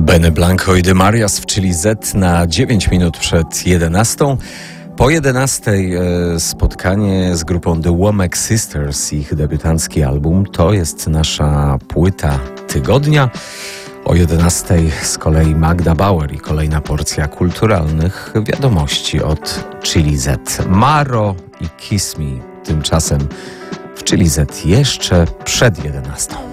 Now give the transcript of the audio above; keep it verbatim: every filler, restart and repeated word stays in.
Benny Blanco i The Marias w Chili Z na dziewięć minut przed jedenastą. Po jedenastej e, spotkanie z grupą The Womack Sisters, ich debiutancki album. To jest nasza płyta tygodnia. O jedenastej z kolei Magda Bauer i kolejna porcja kulturalnych wiadomości od Chili Z. Maro i Kiss Me tymczasem w Chili Z jeszcze przed jedenastą.